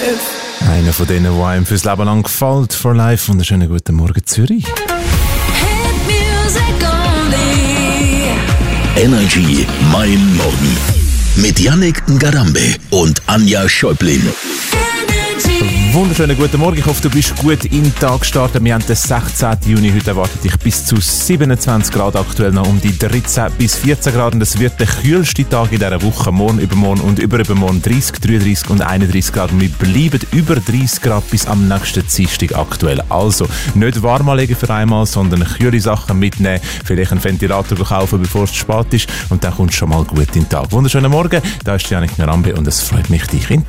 Einer von denen, der einem fürs Leben lang gefällt. For Life. Wunderschönen guten Morgen, Zürich. Energy Mein Morgen. Mit Yannick Ngarambe und Anja Schäublin. Wunderschönen guten Morgen. Ich hoffe, du bist gut in den Tag gestartet. Wir haben den 16. Juni. Heute erwartet dich bis zu 27 Grad, aktuell noch um die 13 bis 14 Grad. Und es wird der kühlste Tag in dieser Woche. Morgen, übermorgen und übermorgen 30, 33 und 31 Grad. Und wir bleiben über 30 Grad bis am nächsten Dienstag aktuell. Also nicht warm anlegen für einmal, sondern kühle Sachen mitnehmen. Vielleicht einen Ventilator kaufen, bevor es zu spät ist. Und dann kommst du schon mal gut in den Tag. Wunderschönen Morgen. Da ist Yannick Ngarambe und es freut mich, dich in